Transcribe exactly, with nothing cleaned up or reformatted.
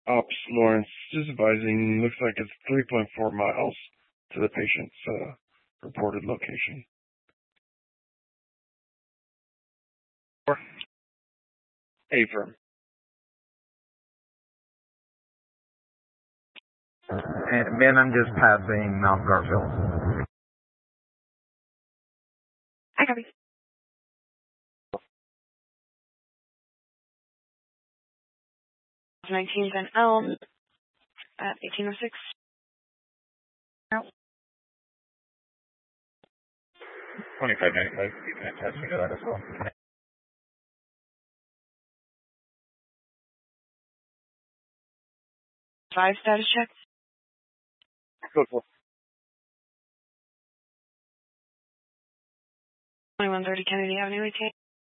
Ops Lawrence is advising, looks like it's three point four miles to the patient's uh, reported location. A-firm. And Ben, I'm just passing Mount Garfield. I copy. nineteen Van Elm at eighteen oh six. twenty-five ninety-five. Fantastic. That as well. Five status check. Code four. twenty-one thirty Kennedy Avenue, eighteen.